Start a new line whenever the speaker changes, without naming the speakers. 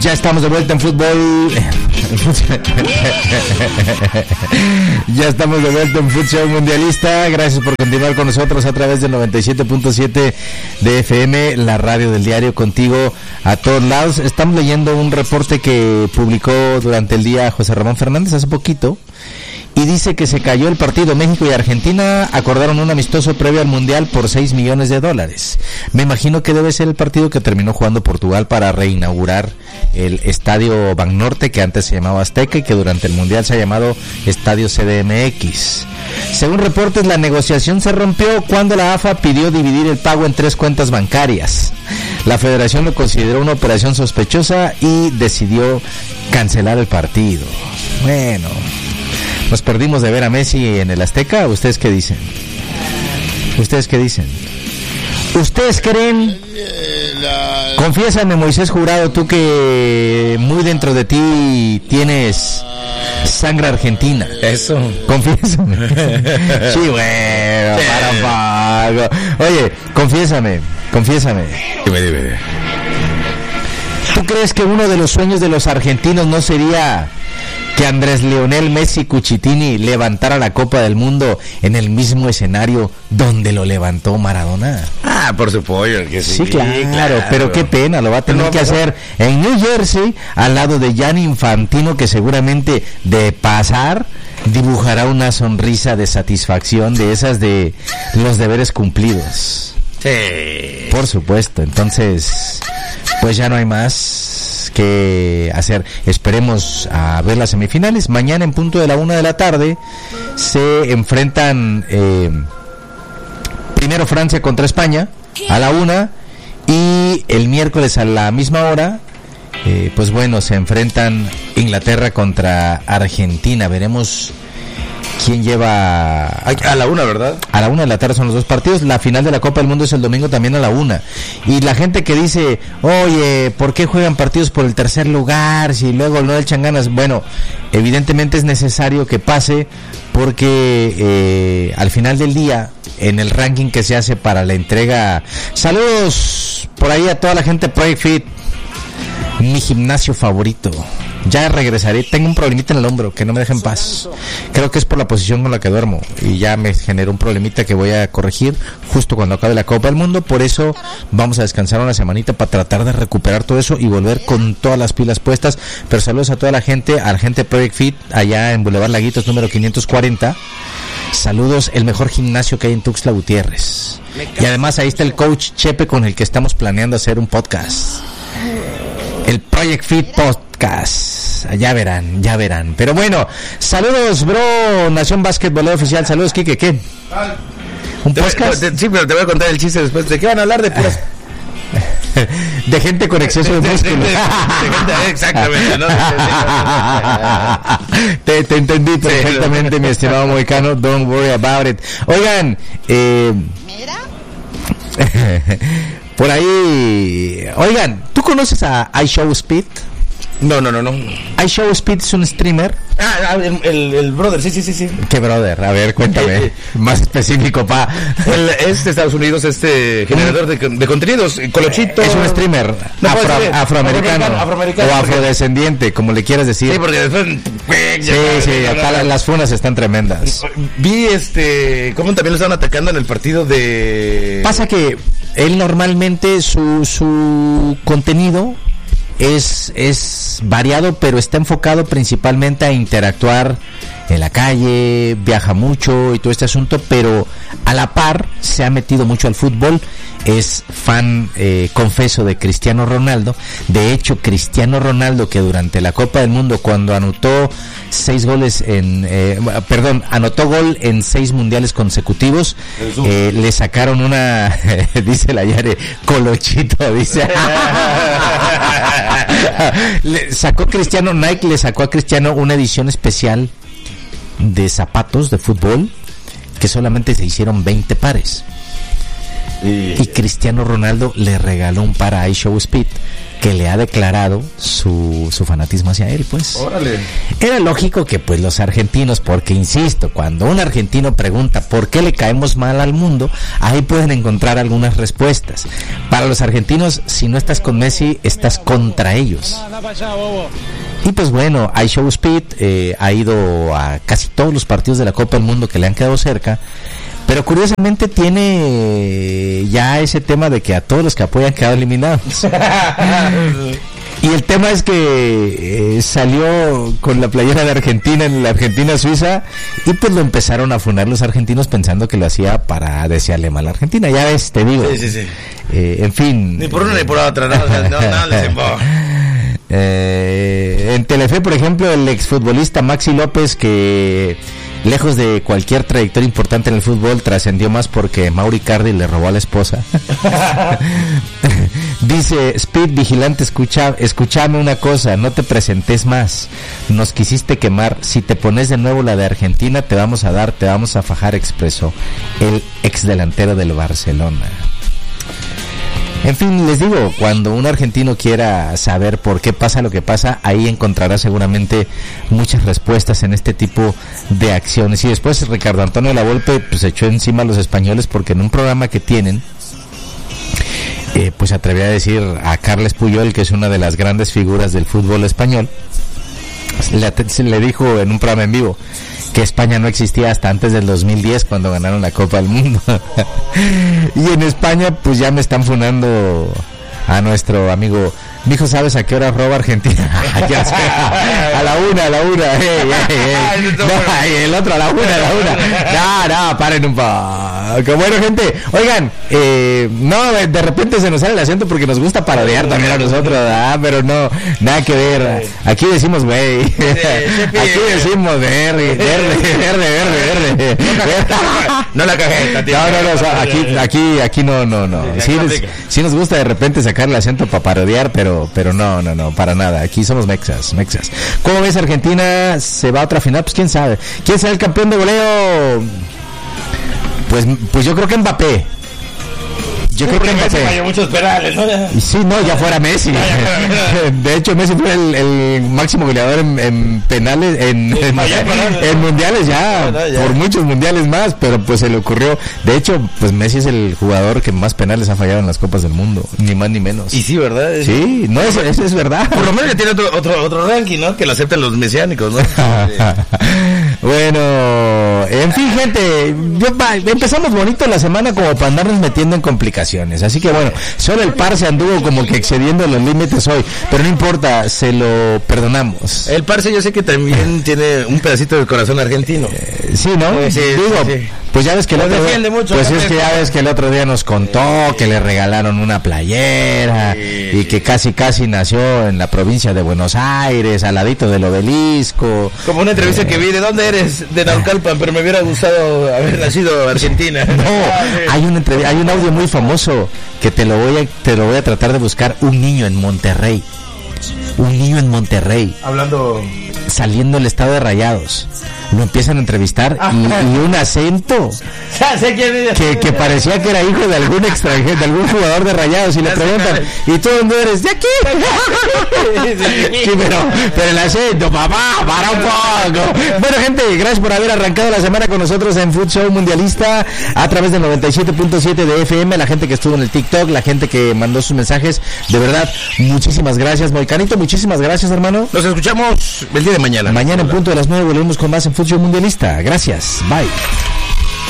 Ya estamos de vuelta en fútbol. Ya estamos de vuelta en Fútbol Mundialista. Gracias por continuar con nosotros a través del 97.7 de FM, la radio del diario, contigo a todos lados. Estamos leyendo un reporte que publicó durante el día José Ramón Fernández hace poquito. Y dice que se cayó el partido. México y Argentina acordaron un amistoso previo al Mundial por $6 millones. Me imagino que debe ser el partido que terminó jugando Portugal para reinaugurar el Estadio Banorte, que antes se llamaba Azteca y que durante el Mundial se ha llamado Estadio CDMX. Según reportes, la negociación se rompió cuando la AFA pidió dividir el pago en 3 cuentas bancarias. La federación lo consideró una operación sospechosa y decidió cancelar el partido. Bueno, nos perdimos de ver a Messi en el Azteca. ¿Ustedes qué dicen? ¿Ustedes creen? Confiésame, Moisés Jurado, tú que muy dentro de ti tienes sangre argentina.
Eso.
Confiésame. Sí, bueno, para. Oye, confiésame.
Dime.
¿Tú crees que uno de los sueños de los argentinos no sería que Andrés Lionel Messi Cuchitini levantara la Copa del Mundo en el mismo escenario donde lo levantó Maradona?
Ah, por supuesto que sí.
Sí, claro, pero qué pena, lo va a tener que hacer en New Jersey, al lado de Gianni Infantino, que seguramente de pasar dibujará una sonrisa de satisfacción, de esas de los deberes cumplidos.
Sí.
Por supuesto, entonces pues ya no hay más que hacer. Esperemos a ver las semifinales. Mañana en punto de la 1 de la tarde se enfrentan primero Francia contra España a la 1, y el miércoles a la misma hora pues bueno, se enfrentan Inglaterra contra Argentina. Veremos quién lleva
a la 1, ¿verdad?
A la 1 de la tarde son los dos partidos. La final de la Copa del Mundo es el domingo también a la 1. Y la gente que dice, oye, ¿por qué juegan partidos por el tercer lugar si luego no le echan ganas? Bueno, evidentemente es necesario que pase, porque al final del día, en el ranking que se hace para la entrega, saludos por ahí a toda la gente de Project Fit, mi gimnasio favorito. Ya regresaré, tengo un problemita en el hombro que no me deja en paz. Creo que es por la posición con la que duermo, y ya me generó un problemita que voy a corregir justo cuando acabe la Copa del Mundo. Por eso vamos a descansar una semanita para tratar de recuperar todo eso y volver con todas las pilas puestas. Pero saludos a toda la gente de Project Fit allá en Boulevard Laguitos número 540. Saludos, el mejor gimnasio que hay en Tuxtla Gutiérrez. Y además ahí está el coach Chepe, con el que estamos planeando hacer un podcast, el Project Fit Podcast. Ya verán. Pero bueno, saludos, bro. Nación Basquetbolero Oficial. Saludos, Quique. ¿Qué? ¿Un podcast?
Sí, pero te voy a contar el chiste después. ¿De qué van a hablar? De puras...
de gente con exceso de músculo.
Exactamente, ¿no?
Te entendí perfectamente, mi estimado Moicano. Don't worry about it. Oigan,
Mira.
por ahí, oigan, ¿tú conoces a iShowSpeed?
No.
iShowSpeed es un streamer.
El brother, sí.
¿Qué brother? A ver, cuéntame. Más específico, pa.
Es de Estados Unidos, generador de contenidos, Colochito.
Es un streamer afroamericano o afrodescendiente, como le quieras decir.
Sí, porque después...
Sí, acá las funas están tremendas.
Vi cómo también lo estaban atacando en el partido de...
Pasa que él normalmente su contenido es variado, pero está enfocado principalmente a interactuar en la calle, viaja mucho y todo este asunto, pero a la par se ha metido mucho al fútbol. Es fan confeso de Cristiano Ronaldo. De hecho, Cristiano Ronaldo, que durante la Copa del Mundo, cuando anotó anotó gol en 6 mundiales consecutivos, le sacaron una dice la Yare, Colochito, dice. Nike le sacó a Cristiano una edición especial de zapatos de fútbol, que solamente se hicieron 20 pares. Y Cristiano Ronaldo le regaló un par a iShow Speed, que le ha declarado su fanatismo hacia él, pues.
Órale.
Era lógico que pues los argentinos, porque insisto, cuando un argentino pregunta por qué le caemos mal al mundo, ahí pueden encontrar algunas respuestas. Para los argentinos, si no estás con Messi, estás contra ellos. Y pues bueno, iShow Speed ha ido a casi todos los partidos de la Copa del Mundo que le han quedado cerca. Pero curiosamente tiene ya ese tema de que a todos los que apoyan quedaron eliminados. Y el tema es que salió con la playera de Argentina en la Argentina-Suiza y pues lo empezaron a funar los argentinos pensando que lo hacía para desearle mal a Argentina. Ya ves, te digo.
Sí.
En fin.
Ni por una ni por otra, no les importa.
En Telefe, por ejemplo, el exfutbolista Maxi López, que lejos de cualquier trayectoria importante en el fútbol, trascendió más porque Mauro Icardi le robó a la esposa. Dice: Speed, vigilante, escúchame una cosa, no te presentes más, nos quisiste quemar, si te pones de nuevo la de Argentina te vamos a fajar, expresó el ex delantero del Barcelona. En fin, les digo, cuando un argentino quiera saber por qué pasa lo que pasa, ahí encontrará seguramente muchas respuestas en este tipo de acciones. Y después Ricardo Antonio Lavolpe pues echó encima a los españoles porque en un programa que tienen, pues se atrevía a decir a Carles Puyol, que es una de las grandes figuras del fútbol español, le dijo en un programa en vivo que España no existía hasta antes del 2010 cuando ganaron la Copa del Mundo. Y en España pues ya me están funando a nuestro amigo. Mijo, ¿sabes a qué hora roba Argentina? A la una. No, el otro a la una. No, paren un poco. Bueno, gente, oigan, no, de repente se nos sale el acento porque nos gusta paradear también a nosotros, ¿verdad? Pero no, nada que ver. Aquí decimos güey. Aquí decimos verde.
No la cajeta, tío.
No, o sea, aquí no. Sí nos gusta de repente sacar el acento para parodiar, pero no, para nada. Aquí somos mexas. ¿Cómo ves? Argentina se va a otra final, pues quién sabe el campeón de goleo. Pues yo creo que Mbappé.
Falló muchos penales, ¿no?
Sí, no, ya fuera Messi. De hecho, Messi fue el máximo goleador en penales, en mundiales ya, por muchos mundiales más, pero pues se le ocurrió. De hecho, pues Messi es el jugador que más penales ha fallado en las Copas del Mundo, ni más ni menos.
Y sí, ¿verdad?
Sí, no, eso es verdad.
Por lo menos ya tiene otro ranking, ¿no? Que lo aceptan los mesiánicos, ¿no?
Bueno, en fin, gente, empezamos bonito la semana como para andarnos metiendo en complicaciones. Así que bueno, solo el Parse anduvo como que excediendo los límites hoy, pero no importa, se lo perdonamos.
El Parse yo sé que también tiene un pedacito del corazón argentino.
Sí, ¿no?
Sí.
Pues ya ves que el otro día nos contó que le regalaron una playera y que casi nació en la provincia de Buenos Aires, al ladito del Obelisco.
Como una entrevista que vi, ¿de dónde eres? De Naucalpan, pero me hubiera gustado haber nacido Argentina.
No, hay un audio muy famoso que te lo voy a tratar de buscar. Un niño en Monterrey, saliendo del estado de Rayados, lo empiezan a entrevistar y un acento que parecía que era hijo de algún extranjero, de algún jugador de Rayados, y le preguntan: ¿y tú dónde eres? De aquí. Sí, pero el acento, papá, para un poco. Bueno, gente, gracias por haber arrancado la semana con nosotros en Food Show Mundialista a través del 97.7 de FM, la gente que estuvo en el TikTok, la gente que mandó sus mensajes, de verdad, muchísimas gracias. Moicanito, muchísimas gracias, hermano.
Nos escuchamos el día de mañana.
Mañana en punto de las 9 volvemos con más en Food Show Mundialista. Gracias, bye.